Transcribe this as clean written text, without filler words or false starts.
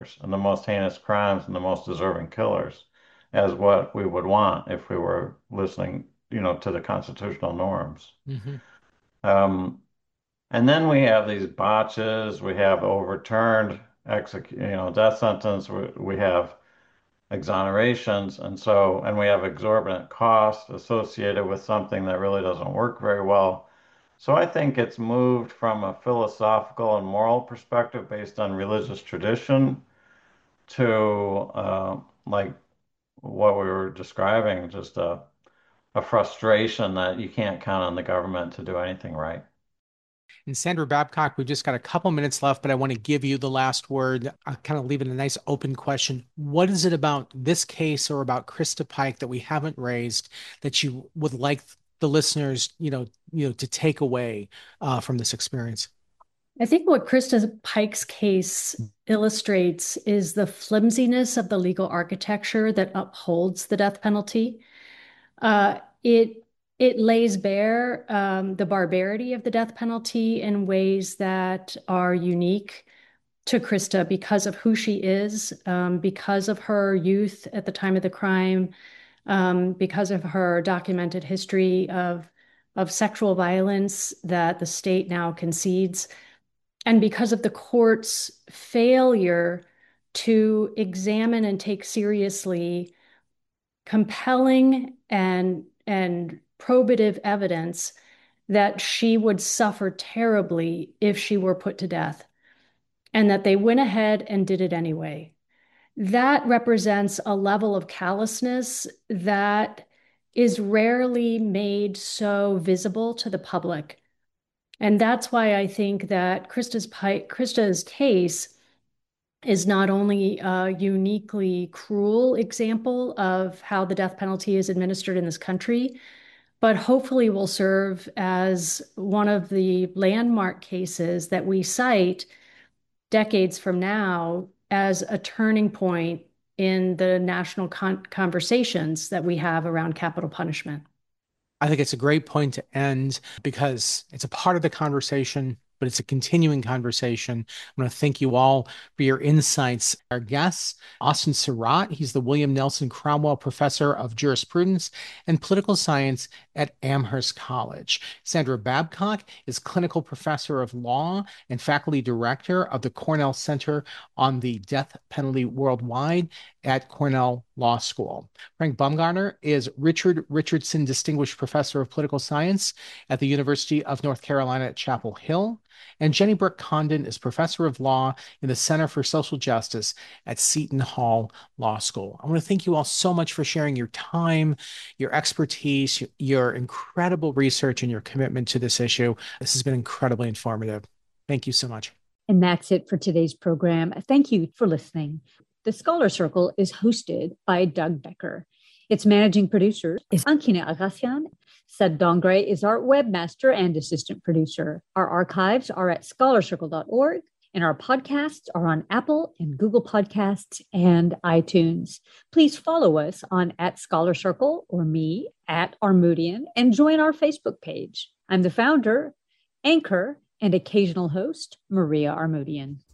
and the most heinous crimes and the most deserving killers as what we would want if we were listening, to the constitutional norms. Hmm. Um, and then we have these botches, we have overturned death sentence, we have exonerations, and we have exorbitant costs associated with something that really doesn't work very well. So I think it's moved from a philosophical and moral perspective based on religious tradition to like what we were describing, just a frustration that you can't count on the government to do anything right. And Sandra Babcock, we've just got a couple minutes left, but I want to give you the last word. I kind of leave it a nice open question. What is it about this case or about Krista Pike that we haven't raised that you would like the listeners, to take away from this experience? I think what Krista Pike's case illustrates is the flimsiness of the legal architecture that upholds the death penalty. It lays bare the barbarity of the death penalty in ways that are unique to Krista because of who she is, because of her youth at the time of the crime, because of her documented history of sexual violence that the state now concedes, and because of the court's failure to examine and take seriously compelling and probative evidence that she would suffer terribly if she were put to death, and that they went ahead and did it anyway. That represents a level of callousness that is rarely made so visible to the public. And that's why I think that Krista's case is not only a uniquely cruel example of how the death penalty is administered in this country, but hopefully will serve as one of the landmark cases that we cite decades from now as a turning point in the national conversations that we have around capital punishment. I think it's a great point to end because it's a part of the conversation, but it's a continuing conversation. I want to thank you all for your insights. Our guest, Austin Surratt, he's the William Nelson Cromwell Professor of Jurisprudence and Political Science at Amherst College. Sandra Babcock is Clinical Professor of Law and Faculty Director of the Cornell Center on the Death Penalty Worldwide at Cornell Law School. Frank Baumgartner is Richard Richardson Distinguished Professor of Political Science at the University of North Carolina at Chapel Hill. And Jenny Brooke Condon is Professor of Law in the Center for Social Justice at Seton Hall Law School. I want to thank you all so much for sharing your time, your expertise, your incredible research, and your commitment to this issue. This has been incredibly informative. Thank you so much. And that's it for today's program. Thank you for listening. The Scholar Circle is hosted by Doug Becker. Its managing producer is Ankina Agassian. Sed Dongre is our webmaster and assistant producer. Our archives are at scholarcircle.org, and our podcasts are on Apple and Google Podcasts and iTunes. Please follow us on @ScholarCircle or me @Armoutian and join our Facebook page. I'm the founder, anchor, and occasional host, Maria Armoutian.